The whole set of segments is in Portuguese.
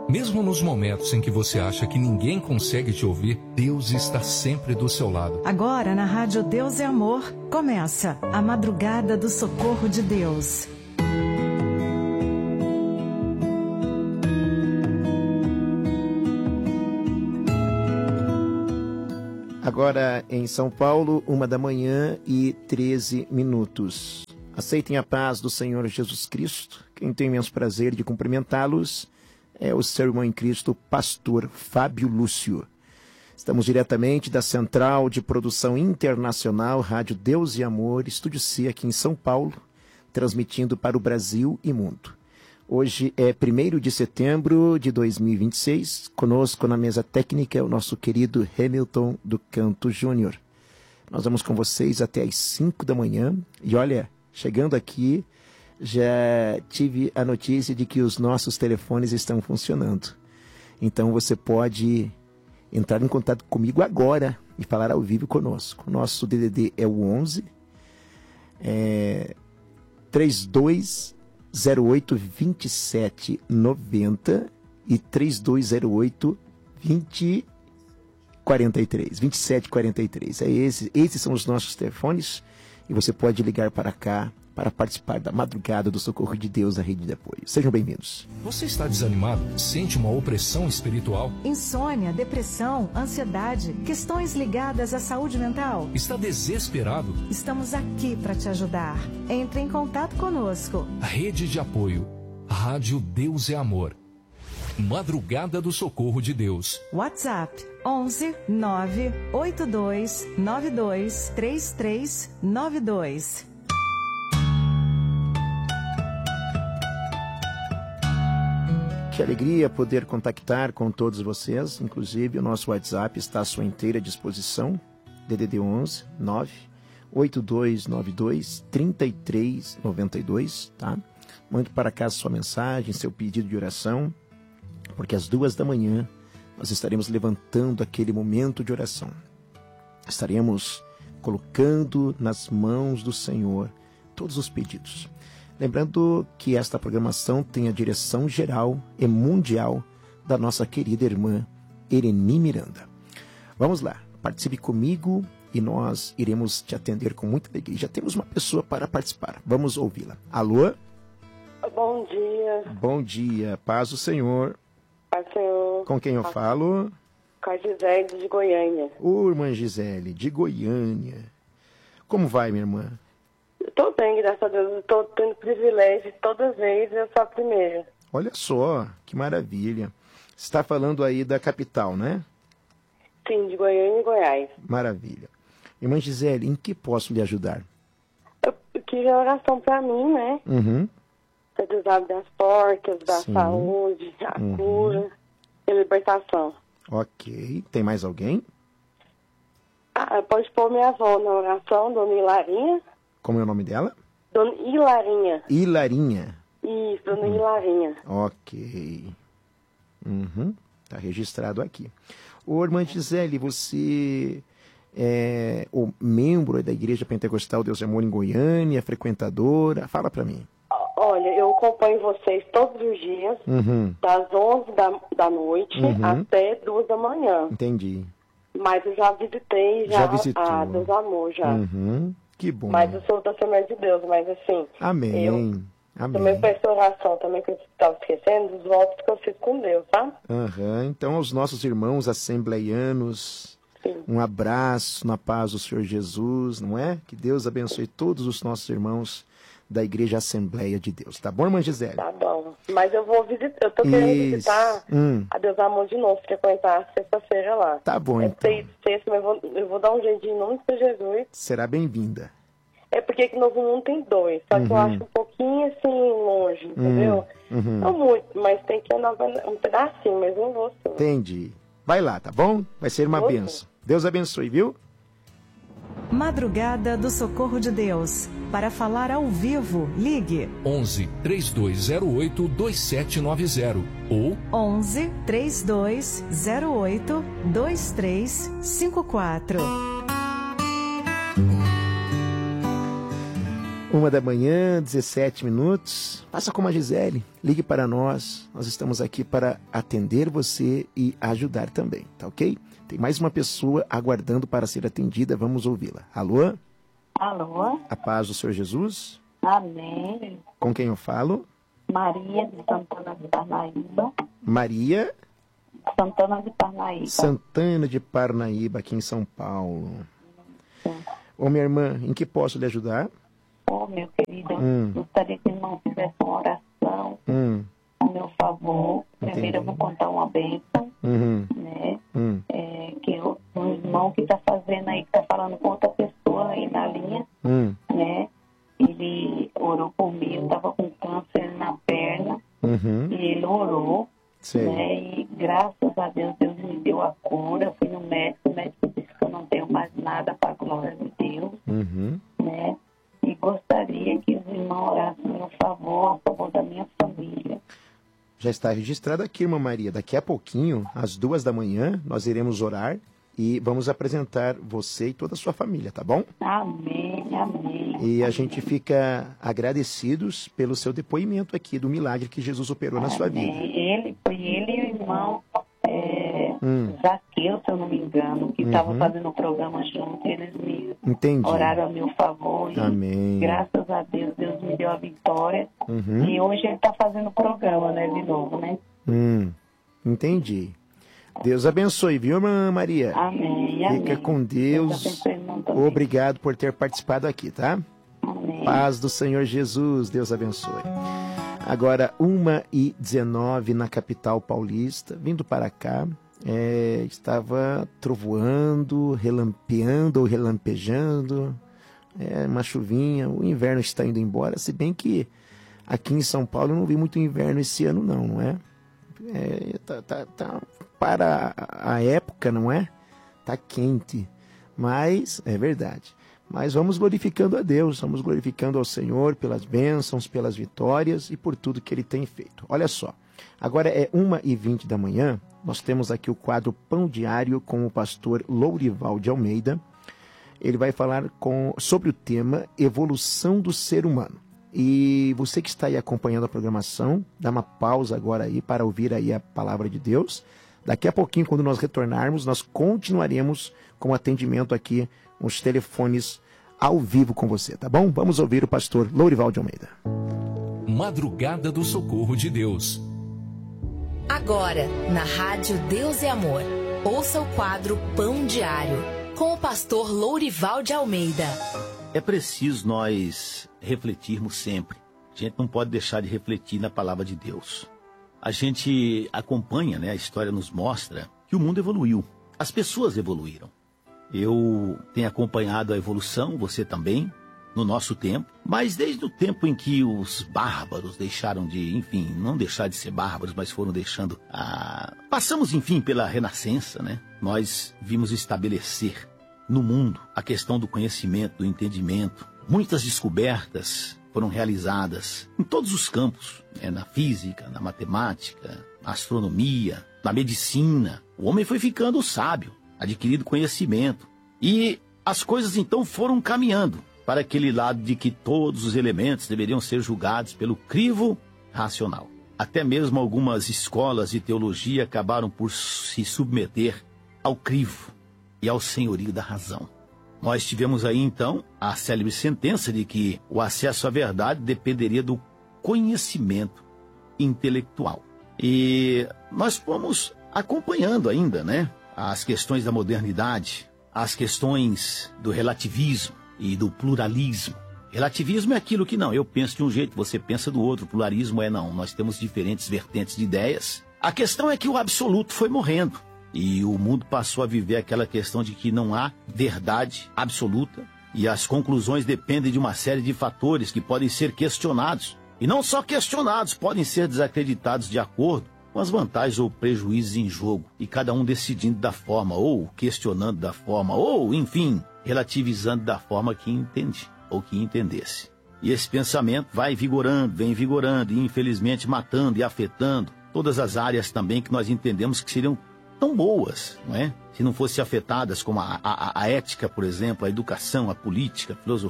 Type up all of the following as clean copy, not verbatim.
Mesmo nos momentos em que você acha que ninguém consegue te ouvir, Deus está sempre do seu lado. Agora, na Rádio Deus é Amor, começa a Madrugada do Socorro de Deus. Agora em São Paulo, 1h13. Aceitem a paz do Senhor Jesus Cristo. Quem tem imenso prazer de cumprimentá-los é o seu irmão em Cristo, pastor Fábio Lúcio. Estamos diretamente da Central de Produção Internacional, Rádio Deus e Amor, Estúdio C, aqui em São Paulo, transmitindo para o Brasil e mundo. Hoje é 1º de setembro de 2026, conosco na mesa técnica é o nosso querido Hamilton do Canto Júnior. Nós vamos com vocês até às 5 da manhã e olha, chegando aqui, já tive a notícia de que os nossos telefones estão funcionando. Então você pode entrar em contato comigo agora e falar ao vivo conosco. O nosso DDD é o 11 3208 2790 e 3208 2743. Esses são os nossos telefones e você pode ligar para cá para participar da Madrugada do Socorro de Deus, a rede de apoio. Sejam bem-vindos. Você está desanimado? Sente uma opressão espiritual? Insônia, depressão, ansiedade, questões ligadas à saúde mental? Está desesperado? Estamos aqui para te ajudar. Entre em contato conosco. Rede de apoio. Rádio Deus é Amor. Madrugada do Socorro de Deus. WhatsApp 11 982 92 3392. Que alegria poder contactar com todos vocês, inclusive o nosso WhatsApp está à sua inteira disposição, DDD 11 98292 3392, tá? Mande para cá sua mensagem, seu pedido de oração, porque às 2 da manhã nós estaremos levantando aquele momento de oração. Estaremos colocando nas mãos do Senhor todos os pedidos. Lembrando que esta programação tem a direção geral e mundial da nossa querida irmã Ereni Miranda. Vamos lá, participe comigo e nós iremos te atender com muita alegria. Já temos uma pessoa para participar, vamos ouvi-la. Alô? Bom dia. Bom dia, paz do Senhor. Paz do Senhor. Com quem eu falo? Com a Gisele de Goiânia. Ô, irmã Gisele, de Goiânia. Como vai, minha irmã? Estou bem, graças a Deus. Estou tendo privilégio. Todas as vezes eu sou a primeira. Olha só, que maravilha. Você está falando aí da capital, né? Sim, de Goiânia e Goiás. Maravilha. Irmã Gisele, em que posso lhe ajudar? Eu queria oração para mim, né? Para Deus abre as portas da saúde, a cura e a libertação. Ok. Tem mais alguém? Pode pôr minha avó na oração, Dona Hilarinha. Como é o nome dela? Dona Hilarinha. Hilarinha. Isso, Dona Hilarinha. Ok. Tá registrado aqui. Ô, irmã Gisele, você é o membro da Igreja Pentecostal Deus é Amor em Goiânia, frequentadora? Fala pra mim. Olha, eu acompanho vocês todos os dias, das 11 da noite até 2 da manhã. Entendi. Mas eu já visitei Já visitou. a Deus Amor, já. Que bom. Mas eu sou da Assembleia de Deus, mas assim... Amém. Também peço oração, também que eu estava esquecendo, dos votos que eu fiz com Deus, tá? Então, aos nossos irmãos assembleianos, um abraço na paz do Senhor Jesus, não é? Que Deus abençoe todos os nossos irmãos da Igreja Assembleia de Deus. Tá bom, irmã Gisele? Tá bom. Mas eu vou visitar, eu tô querendo visitar a Deus Amor de novo, frequentar sexta-feira lá. Tá bom, então. Sexta, mas eu vou dar um jeitinho em nome de Jesus. Será bem-vinda. É porque aqui no Novo Mundo tem 2, só que eu acho um pouquinho assim longe, entendeu? Não muito, mas tem que andar um pedacinho, mas não vou sim. Entendi. Vai lá, tá bom? Vai ser uma bênção. Deus abençoe, viu? Madrugada do Socorro de Deus. Para falar ao vivo, ligue 11 3208 2790 ou 11 3208 2354. 1h, 17 minutos. Faça como a Gisele, ligue para nós. Nós estamos aqui para atender você e ajudar também, tá ok? Tem mais uma pessoa aguardando para ser atendida, vamos ouvi-la. Alô? Alô? A paz do Senhor Jesus? Amém. Com quem eu falo? Maria de Santana de Parnaíba. Maria? Santana de Parnaíba. Santana de Parnaíba, aqui em São Paulo. Ô, minha irmã, em que posso lhe ajudar? Ô, meu querido, gostaria que o irmão fizesse uma oração a meu favor. Primeiro eu vou contar uma bênção, né? Que um irmão que está fazendo aí, que está falando com outra pessoa aí na linha, né? Ele orou por mim, eu estava com câncer na perna, e ele orou, né? E graças a Deus, Deus me deu a cura. Fui no médico, o médico disse que eu não tenho mais nada para a glória de Deus, né? E gostaria que os irmãos orassem a meu favor, a favor da minha família. Já está registrado aqui, irmã Maria. Daqui a pouquinho, às 2h, nós iremos orar e vamos apresentar você e toda a sua família, tá bom? Amém, amém. E a gente fica agradecidos pelo seu depoimento aqui do milagre que Jesus operou na sua vida. Foi ele e o irmão Zaqueu, se eu não me engano, que estavam fazendo o programa junto, eles me oraram a meu favor. Amém. Graças a Deus, Deus me deu a vitória. E hoje ele está fazendo o programa, né, de novo, né? Entendi. Deus abençoe, viu, irmã Maria? Amém, Fica com Deus. Obrigado por ter participado aqui, tá? Amém. Paz do Senhor Jesus, Deus abençoe. Agora, 1h19 na capital paulista, vindo para cá, estava trovoando, relampeando ou relampejando, uma chuvinha, o inverno está indo embora, se bem que aqui em São Paulo eu não vi muito inverno esse ano não é? Tá para a época, não é? Tá quente, mas é verdade. Mas vamos glorificando a Deus, vamos glorificando ao Senhor pelas bênçãos, pelas vitórias e por tudo que Ele tem feito. Olha só, agora é 1h20 da manhã, nós temos aqui o quadro Pão Diário com o pastor Lourival de Almeida. Ele vai falar sobre o tema Evolução do Ser Humano. E você que está aí acompanhando a programação, dá uma pausa agora aí para ouvir aí a palavra de Deus. Daqui a pouquinho, quando nós retornarmos, nós continuaremos com o atendimento aqui, os telefones ao vivo com você, tá bom? Vamos ouvir o pastor Lourival de Almeida. Madrugada do Socorro de Deus. Agora, na Rádio Deus é Amor, ouça o quadro Pão Diário, com o pastor Lourival de Almeida. É preciso nós refletirmos sempre. A gente não pode deixar de refletir na palavra de Deus. A gente acompanha, né? A história nos mostra que o mundo evoluiu. As pessoas evoluíram. Eu tenho acompanhado a evolução, você também, no nosso tempo. Mas desde o tempo em que os bárbaros deixaram de, enfim, não deixar de ser bárbaros, mas foram deixando Passamos, enfim, pela Renascença, né? Nós vimos estabelecer no mundo a questão do conhecimento, do entendimento. Muitas descobertas foram realizadas em todos os campos, na física, na matemática, na astronomia, na medicina. O homem foi ficando sábio, adquirindo conhecimento. E as coisas então foram caminhando para aquele lado de que todos os elementos deveriam ser julgados pelo crivo racional. Até mesmo algumas escolas de teologia acabaram por se submeter ao crivo e ao senhorio da razão. Nós tivemos aí, então, a célebre sentença de que o acesso à verdade dependeria do conhecimento intelectual. E nós fomos acompanhando ainda, né, as questões da modernidade, as questões do relativismo e do pluralismo. Relativismo é aquilo que não, eu penso de um jeito, você pensa do outro. Pluralismo é não, nós temos diferentes vertentes de ideias. A questão é que o absoluto foi morrendo. E o mundo passou a viver aquela questão de que não há verdade absoluta e as conclusões dependem de uma série de fatores que podem ser questionados. E não só questionados, podem ser desacreditados de acordo com as vantagens ou prejuízos em jogo. E cada um decidindo da forma, ou questionando da forma, ou, enfim, relativizando da forma que entende ou que entendesse. E esse pensamento vai vigorando, vem vigorando e infelizmente matando e afetando todas as áreas também que nós entendemos que seriam tão boas, não é? Se não fossem afetadas como a ética, por exemplo, a educação, a política, a filosofia,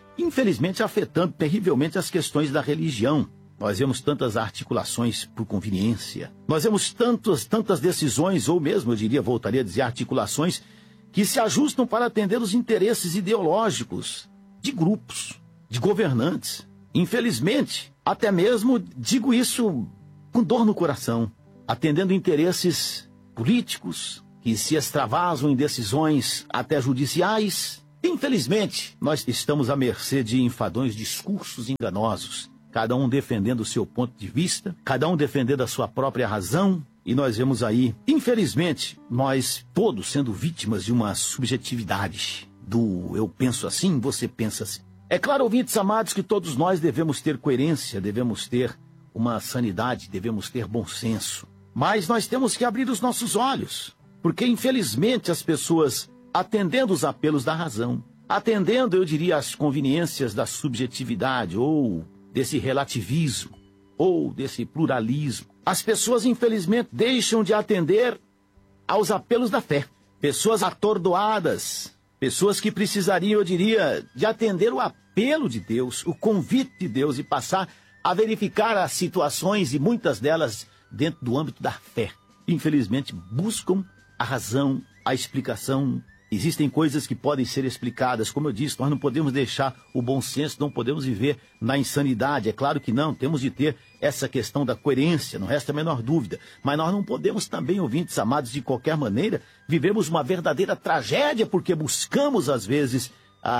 infelizmente afetando terrivelmente as questões da religião. Nós vemos tantas articulações por conveniência. Nós vemos tantas decisões, ou mesmo, eu diria, voltaria a dizer, articulações, que se ajustam para atender os interesses ideológicos de grupos, de governantes. Infelizmente, até mesmo digo isso com dor no coração, atendendo interesses políticos que se extravasam em decisões até judiciais. Infelizmente, nós estamos à mercê de enfadonhos discursos enganosos, cada um defendendo o seu ponto de vista, cada um defendendo a sua própria razão, e nós vemos aí, infelizmente, nós todos sendo vítimas de uma subjetividade do eu penso assim, você pensa assim. É claro, ouvintes amados, que todos nós devemos ter coerência, devemos ter uma sanidade, devemos ter bom senso, mas nós temos que abrir os nossos olhos, porque infelizmente as pessoas, atendendo os apelos da razão, atendendo, eu diria, as conveniências da subjetividade ou desse relativismo, ou desse pluralismo, as pessoas, infelizmente, deixam de atender aos apelos da fé. Pessoas atordoadas, pessoas que precisariam, eu diria, de atender o apelo de Deus, o convite de Deus e passar a verificar as situações, e muitas delas dentro do âmbito da fé. Infelizmente, buscam a razão, a explicação. Existem coisas que podem ser explicadas, como eu disse, nós não podemos deixar o bom senso, não podemos viver na insanidade, é claro que não, temos de ter essa questão da coerência, não resta a menor dúvida, mas nós não podemos também, ouvintes amados, de qualquer maneira, vivemos uma verdadeira tragédia, porque buscamos às vezes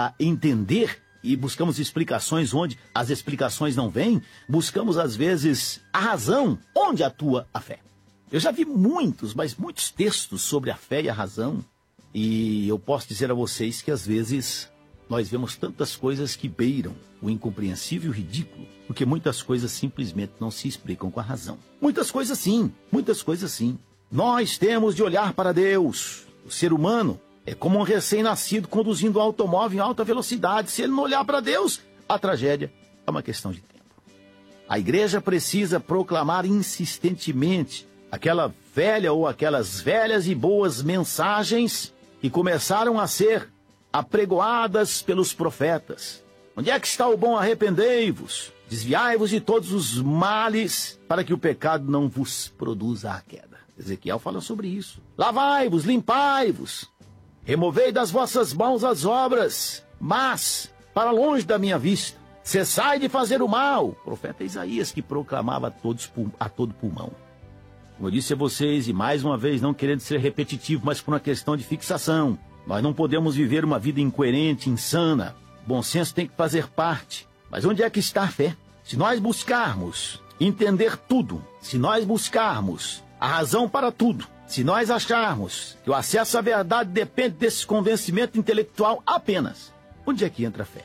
entender e buscamos explicações onde as explicações não vêm, buscamos às vezes a razão onde atua a fé. Eu já vi muitos textos sobre a fé e a razão, e eu posso dizer a vocês que às vezes nós vemos tantas coisas que beiram o incompreensível e o ridículo, porque muitas coisas simplesmente não se explicam com a razão. Muitas coisas sim. Nós temos de olhar para Deus. O ser humano é como um recém-nascido conduzindo um automóvel em alta velocidade. Se ele não olhar para Deus, a tragédia é uma questão de tempo. A igreja precisa proclamar insistentemente aquela velha ou aquelas velhas e boas mensagens que começaram a ser apregoadas pelos profetas. Onde é que está o bom? Arrependei-vos, desviai-vos de todos os males, para que o pecado não vos produza a queda. Ezequiel fala sobre isso. Lavai-vos, limpai-vos, removei das vossas mãos as obras, mas para longe da minha vista, cessai de fazer o mal. O profeta Isaías, que proclamava a todo pulmão. Como eu disse a vocês, e mais uma vez, não querendo ser repetitivo, mas por uma questão de fixação, nós não podemos viver uma vida incoerente, insana. Bom senso tem que fazer parte. Mas onde é que está a fé? Se nós buscarmos entender tudo, se nós buscarmos a razão para tudo, se nós acharmos que o acesso à verdade depende desse convencimento intelectual apenas, onde é que entra a fé?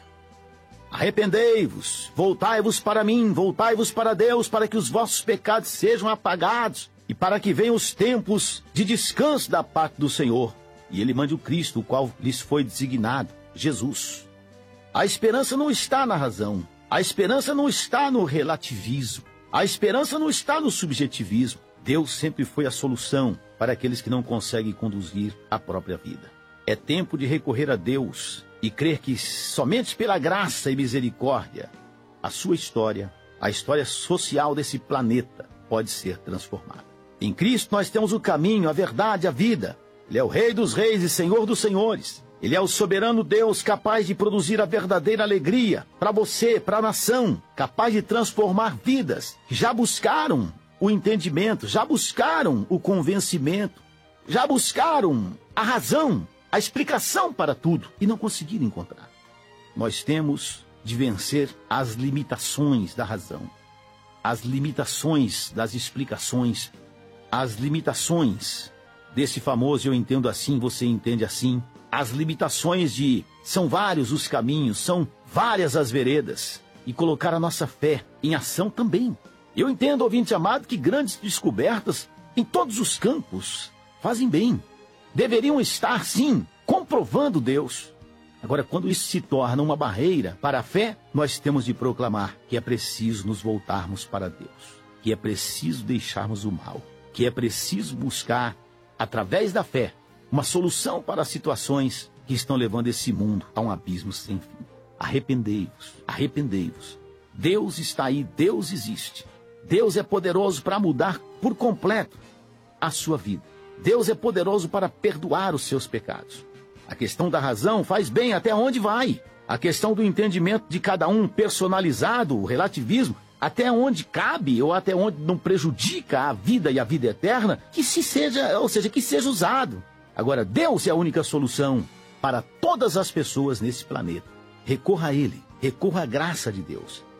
Arrependei-vos, voltai-vos para mim, voltai-vos para Deus, para que os vossos pecados sejam apagados, e para que venham os tempos de descanso da parte do Senhor, e Ele mande o Cristo, o qual lhes foi designado, Jesus. A esperança não está na razão, a esperança não está no relativismo, a esperança não está no subjetivismo. Deus sempre foi a solução para aqueles que não conseguem conduzir a própria vida. É tempo de recorrer a Deus e crer que somente pela graça e misericórdia, a sua história, a história social desse planeta, pode ser transformada. Em Cristo nós temos o caminho, a verdade, a vida. Ele é o Rei dos Reis e Senhor dos Senhores. Ele é o soberano Deus capaz de produzir a verdadeira alegria para você, para a nação, capaz de transformar vidas que já buscaram o entendimento, já buscaram o convencimento, já buscaram a razão, a explicação para tudo e não conseguiram encontrar. Nós temos de vencer as limitações da razão, as limitações das explicações, as limitações desse famoso eu entendo assim, você entende assim, as limitações de são vários os caminhos, são várias as veredas, e colocar a nossa fé em ação também. Eu entendo, ouvinte amado, que grandes descobertas em todos os campos fazem bem, deveriam estar, sim, comprovando Deus. Agora, quando isso se torna uma barreira para a fé, nós temos de proclamar que é preciso nos voltarmos para Deus, que é preciso deixarmos o mal, que é preciso buscar, através da fé, uma solução para as situações que estão levando esse mundo a um abismo sem fim. Arrependei-vos, arrependei-vos. Deus está aí, Deus existe. Deus é poderoso para mudar por completo a sua vida. Deus é poderoso para perdoar os seus pecados. A questão da razão faz bem até onde vai. A questão do entendimento de cada um personalizado, o relativismo, até onde cabe ou até onde não prejudica a vida e a vida eterna, que seja usado. Agora, Deus é a única solução para todas as pessoas nesse planeta. Recorra a Ele, recorra à graça de Deus.